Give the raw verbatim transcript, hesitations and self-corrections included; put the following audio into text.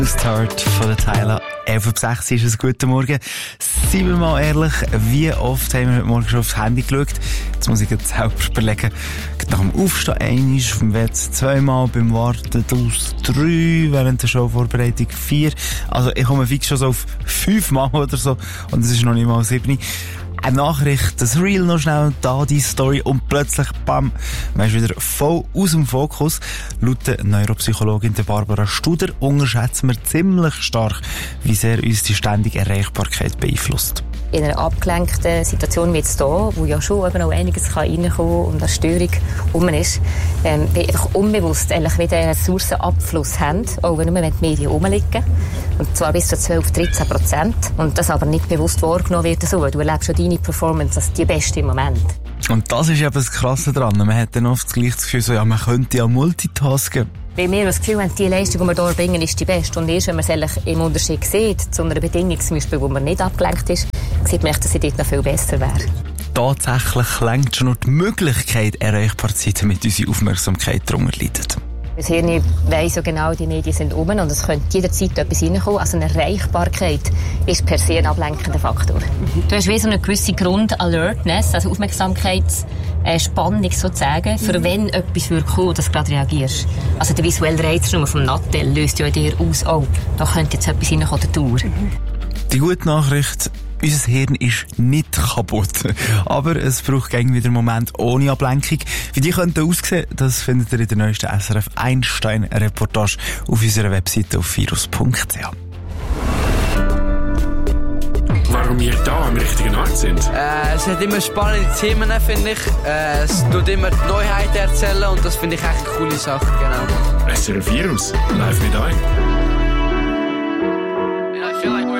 Start von der Tyler. elf Uhr sechs ist es. Guten Morgen. Seien wir mal ehrlich, wie oft haben wir heute Morgen schon aufs Handy geschaut? Jetzt muss ich jetzt selber überlegen. Nach dem Aufstehen einmal, vom W C zweimal, beim Warten aus drei, während der Showvorbereitung vier. Also ich komme fix schon so auf fünfmal oder so und es ist noch nicht mal sieben. Eine Nachricht, das Reel noch schnell, da die Story und plötzlich, bam, man ist wieder voll aus dem Fokus. Laut der Neuropsychologin der Barbara Studer unterschätzen wir ziemlich stark, wie sehr uns die ständige Erreichbarkeit beeinflusst. In einer abgelenkten Situation wie jetzt hier, wo ja schon eben auch einiges reinkommen kann und eine Störung rum ist, ähm, wir einfach unbewusst eigentlich wieder einen Ressourcenabfluss haben, auch wenn wir die Medien rumliegen. Und zwar bis zu zwölf bis dreizehn Prozent. Und das aber nicht bewusst wahrgenommen wird. So. Du erlebst schon deine Performance als die beste im Moment. Und das ist eben das Krasse dran. Man hat dann oft gleich das Gefühl, so, ja, man könnte ja multitasken. Weil wir das Gefühl haben, die Leistung, die wir hier bringen, ist die beste. Und erst, wenn man es eigentlich im Unterschied sieht, zu einer Bedingung, zum Beispiel, wo man nicht abgelenkt ist, sieht man, dass sie dort noch viel besser wäre. Tatsächlich lenkt schon noch die Möglichkeit, erreichbar zu sein, damit unsere Aufmerksamkeit darunter leidet. Das Hirn weiss ja genau, die Medien sind um und es könnte jederzeit etwas reinkommen. Also eine Erreichbarkeit ist per se ein ablenkender Faktor. Du hast wie so eine gewisse Grund-Alertness, also Aufmerksamkeitsspannung sozusagen, für mhm. wenn etwas kommen würde, dass du gerade reagierst. Also der visuelle Reiz nur vom Nattel löst ja in dir aus, oh, da könnte jetzt etwas reinkommen, der Tour. Mhm. Die gute Nachricht, unser Hirn ist nicht kaputt. Aber es braucht gegen wieder einen Moment ohne Ablenkung. Wie die könnten aussehen, das findet ihr in der neuesten S R F Einstein-Reportage auf unserer Webseite auf virus punkt c h. Warum wir hier am richtigen Ort sind? Äh, es hat immer spannende Themen, finde ich. Äh, es tut immer die Neuheiten erzählen und das finde ich echt eine coole Sache. Genau. S R F Virus, live mit euch.